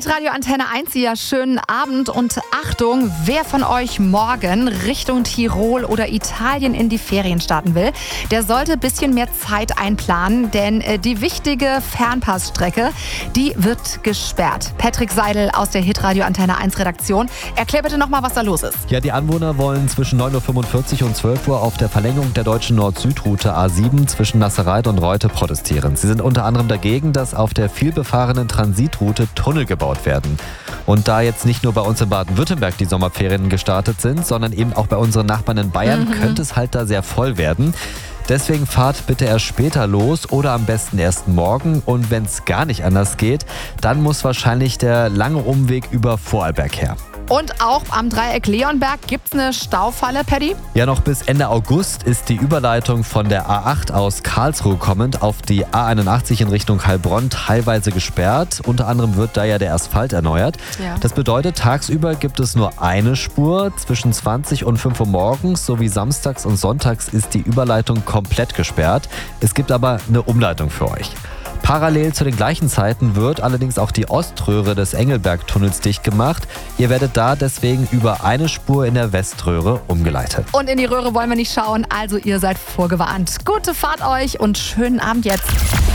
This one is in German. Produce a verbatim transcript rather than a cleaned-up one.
Hitradio Antenne eins, ja, schönen Abend und Achtung, wer von euch morgen Richtung Tirol oder Italien in die Ferien starten will, der sollte ein bisschen mehr Zeit einplanen, denn äh, die wichtige Fernpassstrecke, die wird gesperrt. Patrick Seidel aus der Hitradio Antenne eins Redaktion, erklär bitte nochmal, was da los ist. Ja, die Anwohner wollen zwischen neun Uhr fünfundvierzig und zwölf Uhr auf der Verlängerung der deutschen Nord-Süd-Route A sieben zwischen Nasserreit und Reute protestieren. Sie sind unter anderem dagegen, dass auf der vielbefahrenen Transitroute Tunnel gebaut werden. Und da jetzt nicht nur bei uns in Baden-Württemberg die Sommerferien gestartet sind, sondern eben auch bei unseren Nachbarn in Bayern, mhm. könnte es halt da sehr voll werden. Deswegen fahrt bitte erst später los oder am besten erst morgen. Und wenn es gar nicht anders geht, dann muss wahrscheinlich der lange Umweg über Vorarlberg her. Und auch am Dreieck Leonberg gibt's eine Staufalle, Paddy? Ja, noch bis Ende August ist die Überleitung von der A acht aus Karlsruhe kommend auf die A einundachtzig in Richtung Heilbronn teilweise gesperrt. Unter anderem wird da ja der Asphalt erneuert. Ja. Das bedeutet, tagsüber gibt es nur eine Spur. Zwischen zwanzig und fünf Uhr morgens sowie samstags und sonntags ist die Überleitung komplett gesperrt. Es gibt aber eine Umleitung für euch. Parallel zu den gleichen Zeiten wird allerdings auch die Oströhre des Engelberg-Tunnels dicht gemacht. Ihr werdet da deswegen über eine Spur in der Weströhre umgeleitet. Und in die Röhre wollen wir nicht schauen, also ihr seid vorgewarnt. Gute Fahrt euch und schönen Abend jetzt.